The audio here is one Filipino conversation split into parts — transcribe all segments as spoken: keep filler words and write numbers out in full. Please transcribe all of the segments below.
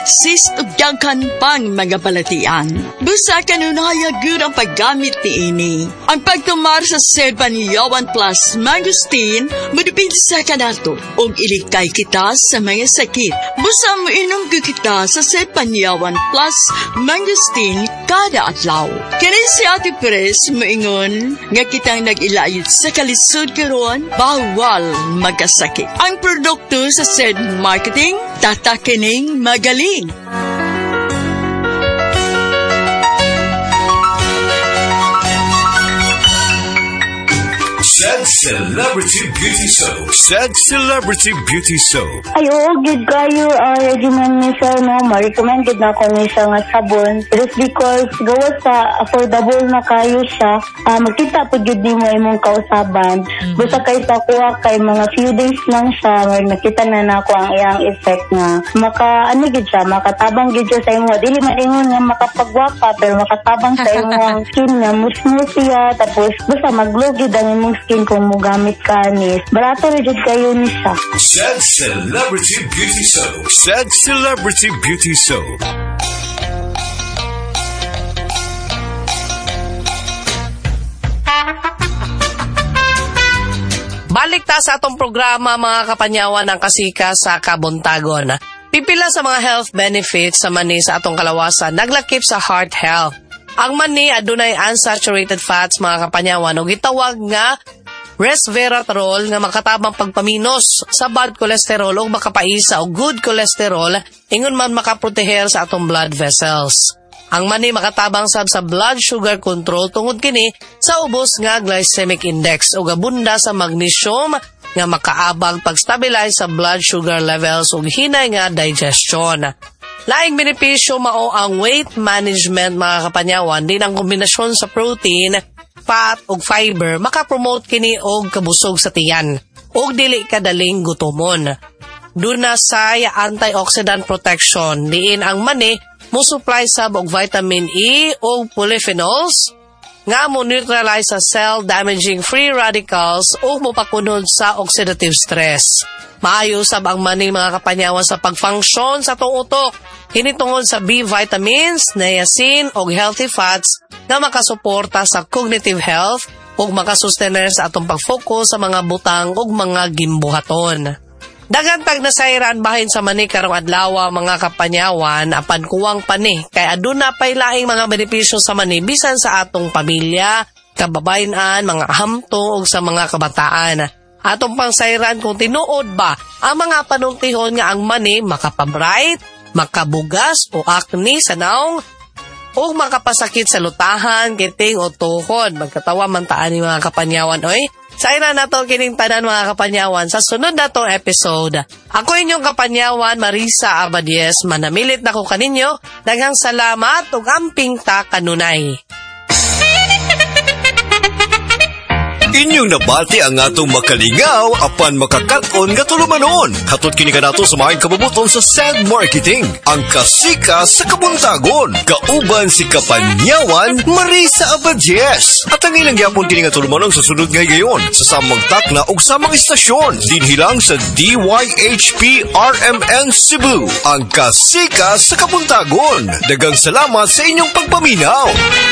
Sis ug daghan pang mga balatian. Busa kanunaya gyud ang paggamit ni ini. Ang pagtumar sa Said Panyawan Plus Mangosteen modepende sa kanato ug ilikay kita sa mga sakit. Busa mo inom gyud kita sa Said Panyawan Plus Mangosteen kada adlaw. Kini si Ate Pres moingon nga kitang nag-ilayod sa kalisod karon bawal magkasakit. Ang produkto sa Said Marketing tatakining magaling. Said Celebrity Beauty Soap. Said Celebrity Beauty Soap. Ay, oo, good kayo. Uh, regimen ni siya, no? Ma-recommended na ako ni siya nga sabon. Just because gawa sa affordable na kayo siya, uh, magkita po yun din mo imong kausaban. Mm-hmm. Basta kayo sa kuha kay mga few days lang siya, nakita na na ako ang iyang effect nga. Maka, ano gid siya, makatabang gid siya sa imo. Dili maingon nga makapagwapa, pero makatabang sa imong skin nga, musmus siya, tapos basta mag-glow gid ang imong skin kung mo gamit ka ni. Barato rin kayo ni siya. Said Celebrity Beauty Soap. Said Celebrity Beauty Soap. Balik ta sa atong programa mga kapanyawan ng kasika sa Kabuntagon. Pipila sa mga health benefits sa mani sa atong kalawasan naglakip sa heart health. Ang mani adunay unsaturated fats mga kapanyawan ug gitawag nga resveratrol nga makatabang pagpaminos sa bad cholesterol ug makapaisa og good cholesterol ingon man makaproteher sa atong blood vessels. Ang mani makatabang sab sa blood sugar control tungod kini sa ubos nga glycemic index ug abunda sa magnesium nga makaabag pag-stabilize sa blood sugar levels ug hinay nga digestion. Laing benepisyo mao ang weight management mga kapanyawan din ang kombinasyon sa protein, fat ug fiber makapromote kini og kabusog sa tiyan ug dili kadaling gutomon. Duna say antioxidant protection diin ang mani mo supply sab og vitamin E ug polyphenols nga mo neutralize sa cell damaging free radicals ug mopakunod sa oxidative stress. Maayo sab ang mani mga kapanyawan sa pagfunksyon sa atong utok. Kini tungod sa B vitamins, niacin ug healthy fats nga makasuporta sa cognitive health ug makasustener sa atong pag-focus sa mga butang ug mga gimbuhaton. Daghang tag nasayran bahin sa mani karong adlaw mga kapanyawan apan kuwang pani kay aduna pay laing mga benepisyo sa mani bisan sa atong pamilya, kababayen-an, mga hamtong ug sa mga kabataan. Atong pangsayran kung tinuod ba ang mga panultihon nga ang mani makapabright, makabugas o acne sa naong o makapasakit sa lutahan, kiting o tuhod. Magkatawa man taan ni mga kapanyawan. Oy, sayra na to kining tanan mga kapanyawan sa sunod na to episode. Ako inyong kapanyawan Marisa Abadies, manamilit na ko kaninyo. Daghang salamat ug amping ta kanunay. Inyong nabati ang atong makalingaw apan makakaton nga tulumanon. Hatod kini kanato sa maayong kabubuton sa Said Marketing, ang kasika sa Kabuntagon. Kauban si Kapanyawan Marisa Abadies. At ang ilang gyapon kini nga tulumanon sa sunod nga gayon sa samang takna ug samang istasyon dinhi lang sa D Y H P R M N Cebu, ang kasika sa Kabuntagon. Daghang salamat sa inyong pagpaminaw.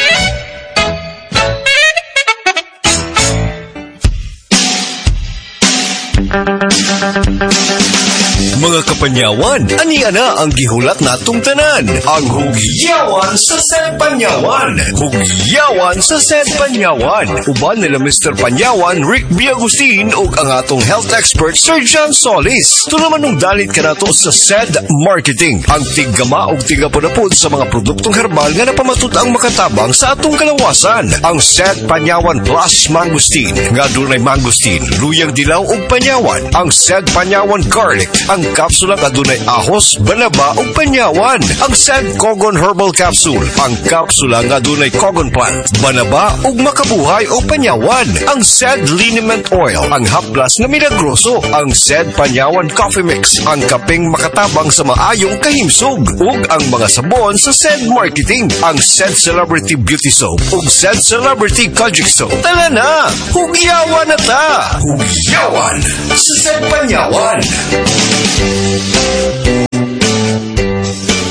Mga kapanyawan, ani ana ang gihulat natong tanan. Ang hugyawan sa Said Panyawan. Hugyawan sa Said Panyawan. Uban nila Mister Panyawan, Rick B. Agustin ug ang atong health expert Sir John Solis. Tulaman nung dalit ka nato sa Said Marketing. Ang tiggama ug tigapod-apod sa mga produktong herbal nga napamatud ang makatabang sa atong kalawasan. Ang Said Panyawan Plus Mangosteen nga dunay mangosteen, luyang dilaw ug panyawan. Ang Said Panyawan Garlic, ang kapsula kadunay ahos, banaba ug panyawan. Ang Said Cogon Herbal Capsule, ang kapsula nga dunay cogon plant, banaba ug makabuhay o panyawan. Ang Said Liniment Oil, ang haplas nga milagroso. Ang Said Panyawan Coffee Mix, ang kapeng makatabang sa maayong kahimsog. Ug ang mga sabon sa Said Marketing, ang Said Celebrity Beauty Soap ug Said Celebrity Kojic Soap. Tala na, hugyawan na ta. Hugyawan sa Said Panyawan.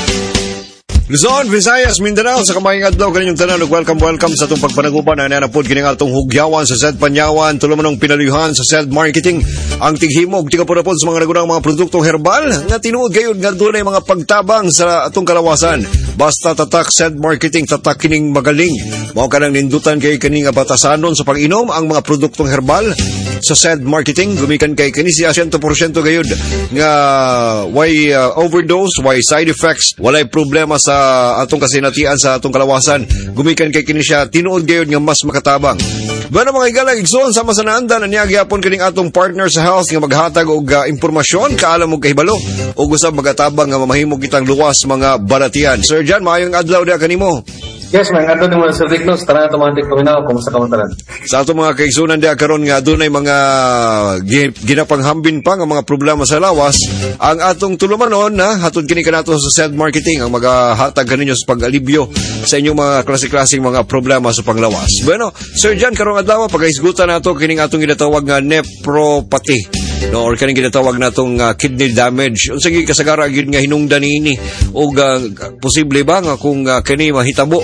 Luzon, Visayas, Mindanao, sa kamayang adlaw kaninyong tanan, welcome, welcome sa itong pagpanagupan na nanapod kining atong hugyawan sa S E D Panyawan, tulumanong pinalyuhan sa S E D Marketing, ang tighimog, tigapurapod sa mga nagunang mga produktong herbal, nga tinuod gayud nga dunay mga pagtabang sa atong kalawasan. Basta tatak S E D Marketing, tatak kining magaling. Mao kanang nindutan kay kining batasanon sa pag-inom ang mga produktong herbal sa S E D Marketing, gumikan kay kini siya one hundred percent gayud nga why uh, overdose, why side effects, walay problema sa atong kasinatian sa atong kalawasan. Gumikan kay kini siya tinuod gayud nga mas makatabang. Bana mga igalang igsoon sama sa naanda na niya gyapon kining atong partner sa health nga maghatag og uh, impormasyon kaalam og kahibalo ug usab magatabang nga mamahimo kitang luwas mga baratian. Sir John, maayong adlaw da kanimo. Yes, man. Ato ng mga Sir Rick, no? Tara automatic paminaw. Kumusta ka matalan? Sa ato mga kaigsunan di karon nga dunay mga ginapanghambin pa nga mga problema sa lawas. Ang atong tulumanon na hatod kini kanato sa S E D Marketing ang magahatag kaninyo sa pag-alibyo sa inyong mga klase-klaseng mga problema sa panglawas. Bueno, Sir John, karong adlaw pagahisgutan nato kining atong ginatawag nga nephropathy. No, or kaning ginatawag natong uh, kidney damage. Unsa gyud kasagara gyud nga hinungdan niini og uh, posible ba nga kung uh, kini mahitabo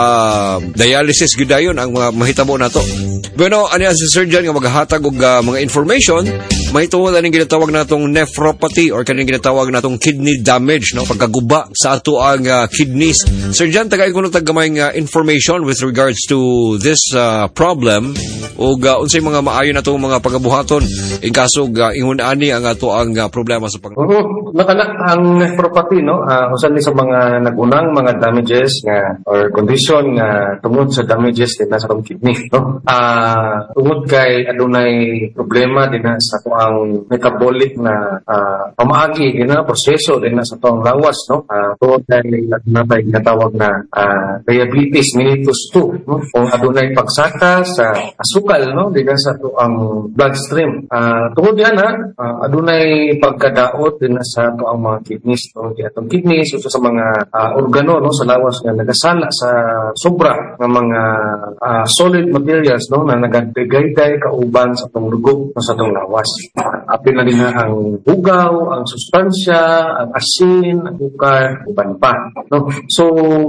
uh, dialysis gyud dayon ang mga mahitabo nato. Bueno, ani si surgeon nga maghatag og uh, mga information mahitungod aning ginatawag natong nephropathy or kaning ginatawag natong kidney damage, no, pagkaguba sa ato ang uh, kidneys. Surgeon, tagay kuno tag gamay nga information with regards to this uh, problem og uh, unsay mga maayo natong mga pagabuhaton in kaso uh, ingon ani ang ato ang uh, problema sa pang. Oo, nakana ang nephropathy, no, uh, usan ni sa mga nagunang mga damages nga or condition nga tungod sa damages din sa atong kidney, no. Uh, tungod kay adunay problema din sa ato ang metabolic na uh, pamaagi din na proseso din na sa atong lawas, no. Uh, tungod kay adunay ginatawag na uh, diabetes mellitus two, no, o adunay pagsaka sa asukal, no, din sa ato ang bloodstream. Uh, tungod yan ha, uh, adunay pagkadaot din sa ato ang mga kidneys, no, di atong kidneys uso sa mga uh, organo, no, sa lawas nga nagasala sa sobra ng mga uh, solid materials, no, na nagagayday kauban sa atong dugo, no, sa atong lawas. Apil na din na ang bugaw, ang sustansya, ang asin, ang ukar, uban pa, no. So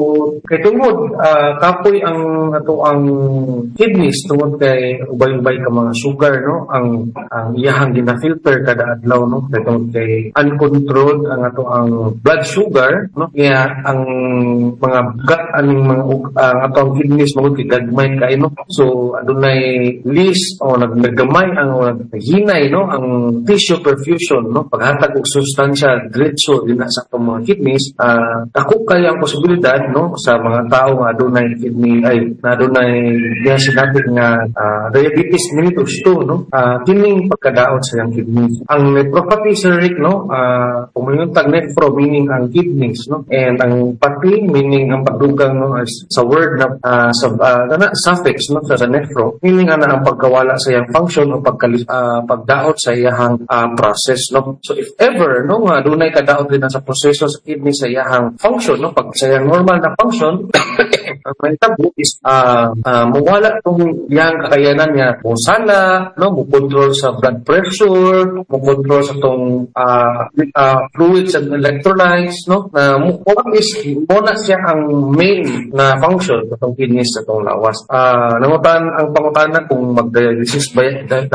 kay tungod uh, kapoy ang ato ang kidneys tungod kay ubay-ubay ka mga sugar, no, ang ang iyahang gina-filter kada adlaw, no, kay tungod kay uncontrolled ang ato ang blood sugar, no, kaya ang mga gut aning mga uh, ato ang kidneys mo kay gagmay kay, no. So adunay list o naggamay ang naghinay, no, ang tissue perfusion, no, paghatag og sustansya diretso din sa atong mga kidneys. Uh, dako kay ang posibilidad, no, sa mga tao nga adunay kidney ay na adunay diya sinabi nga uh, diabetes mellitus two, no, uh, kining pagkadaot sa iyang kidneys. Ang nephropathy, Sir Rick, no, uh, pumayuntag nephro meaning ang kidneys, no, and ang pati meaning ang pagdugang, no, sa word na uh, sa uh, na suffix, no, sa, sa nephro meaning ana ang pagkawala sa iyang function o pagkalis uh, pagdaot sa iyang uh, process, no. So if ever, no, nga dunay kadaot din sa proseso sa kidney sa iyang function, no, pag sa iyang normal na function ang mahitabo is uh, uh, mawala tong iyang kakayanan niya mo sala, no, mo control sa blood pressure, mo control sa tong uh, uh, fluids and electrolytes, no, na mo is mo na siya ang main na function sa tong kidneys sa tong lawas. Uh, nangutan ang pangutana kung mag-dialysis ba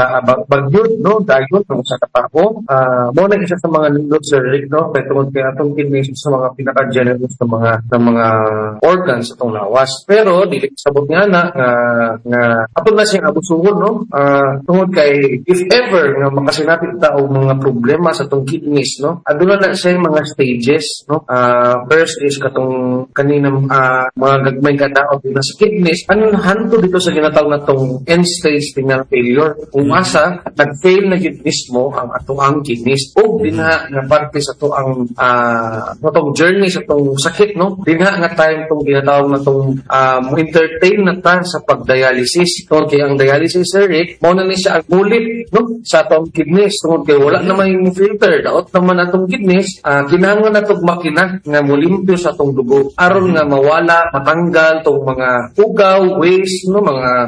bagyod, no, dayon ng sa katao. Uh, mo na isa sa mga nindot, Sir Rick, no, kay tungod kay atong kidneys sa mga pinaka-generous sa mga sa mga organs sa tong lawas. Pero dili sabot nga na nga, nga aton na siyang abusuhon, no, uh, tungod kay if ever nga makasinapit ta og mga problema sa tong kidneys, no, aduna na siya mga stages, no. Uh, first is katong kaninang uh, mga gagmay kadaot din sa kidneys, anong hanto dito sa ginatawag na tong end stage renal failure. Kung asa nag-fail na gid mismo ang ato ang kidneys o dinha nga parte sa to ang uh, tong journey sa tong sakit, no, dinha nga time tong ginatawag na tong uh, mo entertain na ta sa pagdialysis. Tungod kay ang dialysis, Sir Rick, mo na ni siya ang ulit, no, sa atong kidneys. Tungod kay wala naman yung filter, daot naman atong kidneys, uh, kinahanglan na itong makina nga mulimpyo sa atong dugo aron nga mawala, matanggal tong mga ugaw, waste, no, mga uh, uban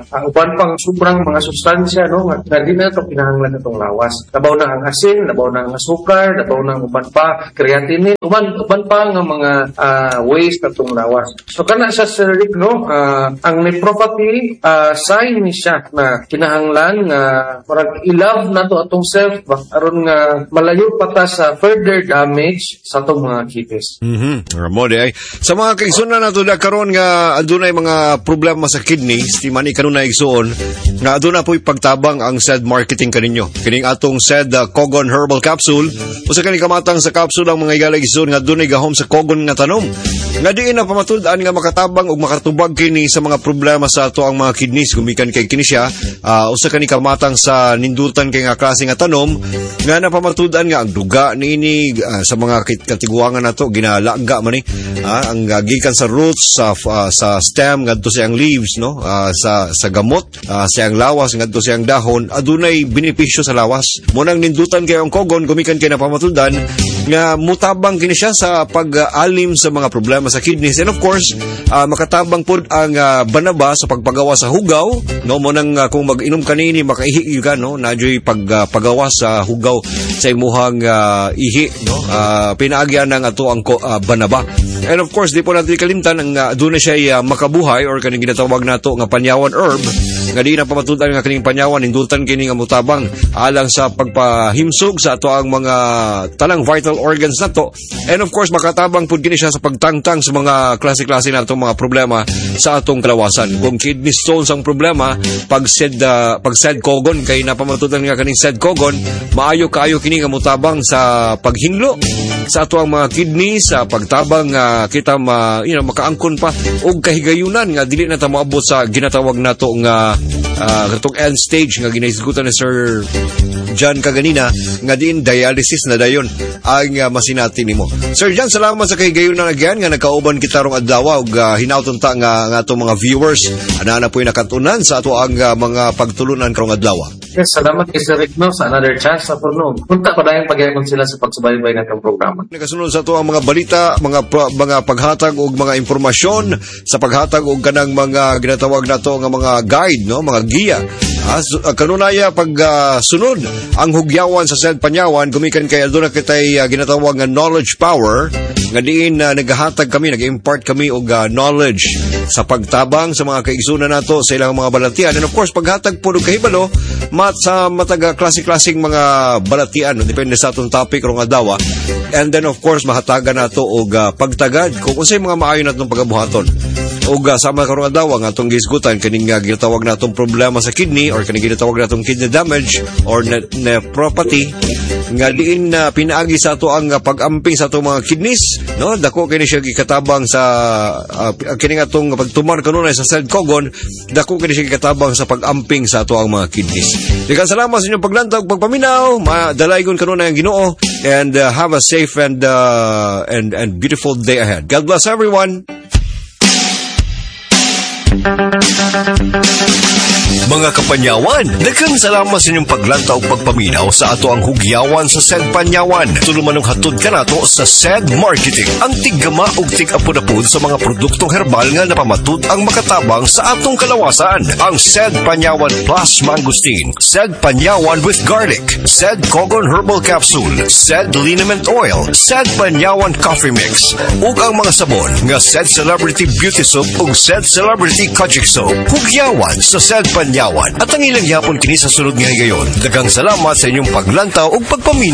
uban pang sobrang mga sustansya no nga nga di na to kinahanglan atong lawas. Labaw na ang asin, labaw na ang asukar, labaw na ang uban pa creatinine, uban uban pa nga mga uh, waste atong lawas. So kana sa Sir Rick no, uh, ang nephropathy uh, sign ni siya na kinahanglan nga parang i-love na to atong self ba aron nga malayo pa ta sa further damage sa atong mga kidneys. Mhm. Ramode ay sa mga kaigsunan nato da karon nga adunay mga problema sa kidneys, di man ikanunay igsuon nga aduna po'y pagtabang ang said marketing kaninyo. Kining atong said uh, Kogon Herbal Capsule usa kani kamatang sa capsule ang mga igala igsuon nga adunay gahom sa Kogon nga tanom. Nga diin na pamatud-an nga makatabang ug makatubag kini sa mga problema sa ato ang mga kidneys gumikan kay kini siya uh, usa kani kamatang sa nindutan kay nga klase nga tanom nga napamatud-an nga ang duga niini uh, sa mga katiguangan nato ginalangga man ni uh, ang uh, gikan sa roots sa uh, sa stem ngadto sa ang leaves no uh, sa sa gamot uh, sa ang lawas ngadto sa ang dahon adunay benepisyo sa lawas mo nang nindutan kay ang Kogon gumikan kay napamatud-an nga mutabang kini siya sa pag-alim sa mga problema sa kidneys and of course uh, makatabang pud ang uh, banaba sa pagpagawa sa hugaw no mo nang uh, kung mag-inom kanini makaihi ka no nadyoy pag uh, pagawa sa hugaw sa imuhang uh, ihi no uh, pinaagyan ng ato ang uh, banaba and of course di po natin kalimtan ang uh, doon na siya uh, makabuhay or kaning ginatawag nato nga panyawan herb nga di na pamatudan nga kining panyawan indultan kini nga mutabang alang sa pagpahimsog sa ato ang mga tanang vital organs nato and of course makatabang pud kini siya sa pagtangtang sa mga klase-klase natong mga problema sa atong kalawasan kung kidney stones ang problema pag said uh, pag said Kogon kay napamatudan nga kaning said Kogon maayo kaayo kini nga mutabang sa paghinlo sa ato ang mga kidney sa pagtabang uh, kita ma, you know, makaangkon pa og kahigayunan nga dili na ta moabot sa ginatawag nato nga uh, katong end stage nga ginaisgutan ni Sir John kaganina nga diin dialysis na dayon ang uh, masinati nimo. Sir John, salamat sa kahigayunan again nga nagkauban kita rong adlaw ug uh, hinawton ta nga nga atong mga viewers ana na po'y nakatunan sa ato ang uh, mga pagtulunan karong adlaw. Yes, salamat kay Sir Rick no, sa another chance sa porno. Punta pa dayong pagyamon sila sa pagsubaybay natong programa. Nagasunod sa ato ang mga balita, mga mga paghatag og mga impormasyon sa paghatag og kanang mga ginatawag nato nga mga guide no, mga giya. Ah, uh, kanunaya pag uh, sunod ang hugyawan sa said panyawan gumikan kay aduna kitay uh, ginatawag nga knowledge power nga diin uh, naghahatag kami nag-impart kami og uh, knowledge sa pagtabang sa mga kaigsunan nato sa ilang mga balatian and of course paghatag po og kahibalo mat sa mataga klase-klaseng mga balatian no? Depende sa atong topic rong adlaw and then of course mahatagan nato og uh, pagtagad kung unsay mga maayo natong pagabuhaton og uh, sama karong adlaw nga atong gisgutan kining uh, ginatawag natong problema sa kidney or kining ginatawag natong kidney damage or ne- nephropathy nga diin na uh, pinaagi sa ato ang uh, pag-amping sa atong mga kidneys no dako kini siya gikatabang sa uh, kining atong pagtumar kanunay sa said Kogon dako kini siya gikatabang sa pag-amping sa ato ang mga kidneys. Daghang salamat sa inyong paglantag pagpaminaw madalaygon kanunay ang Ginoo and uh, have a safe and uh, and and beautiful day ahead. God bless everyone. Mga kapanyawan, daghang salamat sa inyong paglantaw ug pagpaminaw sa ato ang hugyawan sa said panyawan. Tulumanong hatod kanato sa said marketing. Ang tiggama ug tig-apod-apod sa mga produktong herbal nga napamatud ang makatabang sa atong kalawasan. Ang said panyawan plus mangosteen, said panyawan with garlic, said Kogon Herbal Capsule, said liniment oil, said panyawan coffee mix, ug ang mga sabon nga said Celebrity Beauty Soap ug said Celebrity Kojic Soap. Hugyawan sa said panyawan. At ang ilang yapon kini sa sunod nga higayon. Daghang salamat sa inyong paglantaw ug pagpaminaw.